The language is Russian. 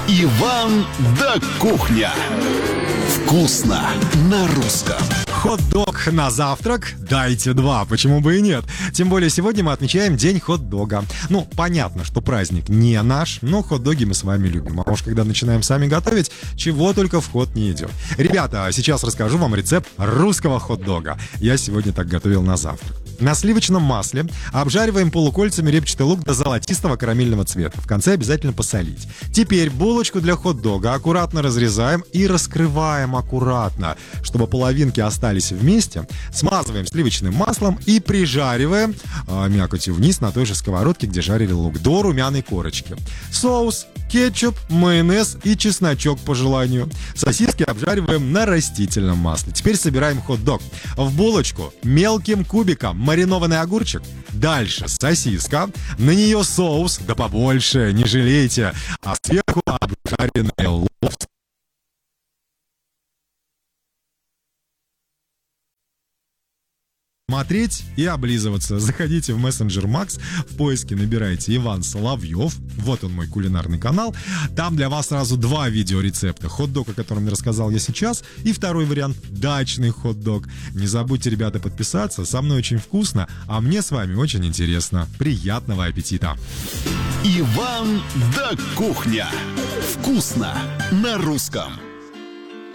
Иван да кухня. Вкусно на русском. Хот-дог на завтрак? Дайте два, почему бы и нет? Тем более сегодня мы отмечаем День хот-дога. Ну, понятно, что праздник не наш, но хот-доги мы с вами любим. А уж когда начинаем сами готовить, чего только в ход не идет. Ребята, сейчас расскажу вам рецепт русского хот-дога. Я сегодня так готовил на завтрак. На сливочном масле обжариваем полукольцами репчатый лук до золотистого карамельного цвета. В конце обязательно посолить. Теперь булочку для хот-дога аккуратно разрезаем и раскрываем аккуратно, чтобы половинки остались вместе. Смазываем сливочным маслом и прижариваем мякотью вниз на той же сковородке, где жарили лук, до румяной корочки. Соус, кетчуп, майонез и чесночок по желанию. Сосиски обжариваем на растительном масле. Теперь собираем хот-дог. В булочку мелким кубиком маринованный огурчик. Дальше сосиска. На нее соус, да побольше, не жалейте. А сверху обжаренный лук. Смотреть и облизываться. Заходите в мессенджер Макс, в поиске набирайте Иван Соловьев, вот он мой кулинарный канал. Там для вас сразу два видеорецепта. Хот-дог, о котором я рассказал я сейчас, и второй вариант — дачный хот-дог. Не забудьте, ребята, подписаться, со мной очень вкусно, а мне с вами очень интересно. Приятного аппетита! Иван да кухня. Вкусно на русском.